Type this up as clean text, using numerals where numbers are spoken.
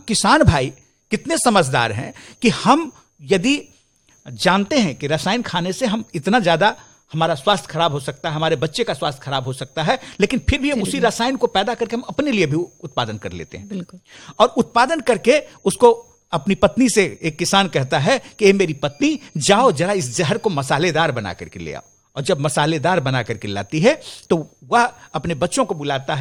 किसान भाई कितने समझदार हैं कि हम यदि जानते हैं कि रसायन खाने से हम इतना ज्यादा हमारा स्वास्थ्य खराब हो सकता है, हमारे बच्चे का स्वास्थ्य खराब हो सकता है, लेकिन फिर भी हम उसी रसायन को पैदा करके हम अपने लिए भी उत्पादन कर लेते हैं। बिल्कुल। और उत्पादन करके उसको अपनी पत्नी से, एक किसान कहता है कि ये मेरी पत्नी, जाओ जरा इस जहर को मसालेदार बना करके ले आओ। और जब मसालेदार बना करके लाती है तो वह अपने बच्चों को बुलाता है